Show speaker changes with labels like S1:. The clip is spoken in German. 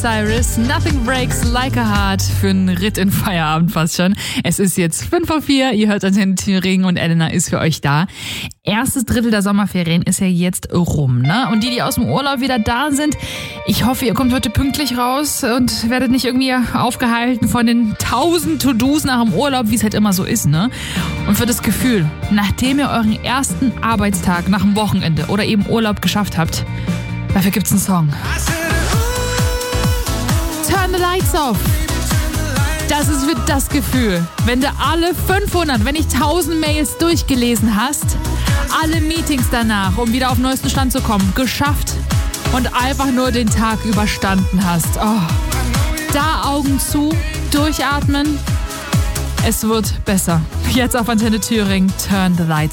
S1: Cyrus, Nothing Breaks Like a Heart für einen Ritt in Feierabend fast schon. Es ist jetzt 5:04, ihr hört Antenne Thüringen und Elena ist für euch da. Erstes Drittel der Sommerferien ist ja jetzt rum, ne? Und die aus dem Urlaub wieder da sind, ich hoffe, ihr kommt heute pünktlich raus und werdet nicht irgendwie aufgehalten von den 1000 To-Dos nach dem Urlaub, wie es halt immer so ist, ne? Und für das Gefühl, nachdem ihr euren ersten Arbeitstag nach dem Wochenende oder eben Urlaub geschafft habt, dafür gibt's einen Song. Turn the Lights Off. Das ist für das Gefühl, wenn du alle 500, wenn nicht 1000 Mails durchgelesen hast, alle Meetings danach, um wieder auf den neuesten Stand zu kommen, geschafft und einfach nur den Tag überstanden hast. Oh. Da Augen zu, durchatmen, es wird besser. Jetzt auf Antenne Thüringen, Turn the Lights